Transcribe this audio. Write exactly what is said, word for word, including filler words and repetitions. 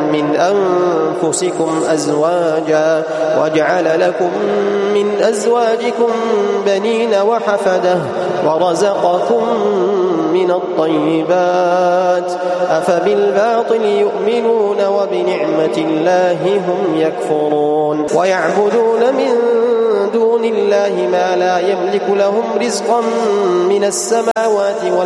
من أنفسكم أزواجا وجعل لكم من أزواجكم بنين وحفدة ورزقكم من الطيبات أفبالباطل يؤمنون وبنعمة الله هم يكفرون ويعبدون من دون الله ما لا يملك لهم رزقا من السماوات والأرض